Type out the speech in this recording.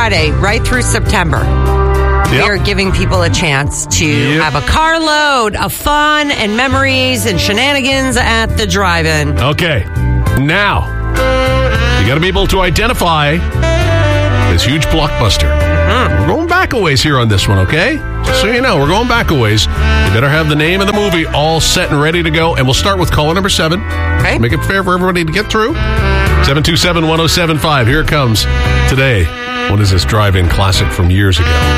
Friday, right through September. We are giving people a chance to have a carload of fun and memories and shenanigans at the drive-in. Okay. Now, you got to be able to identify this huge blockbuster. We're going back a ways here on this one, okay? Just so you know, we're going back a ways. You better have the name of the movie all set and ready to go. And we'll start with caller number 7. Okay. Make it fair for everybody to get through. 727-1075. Here it comes today. What is this drive-in classic from years ago?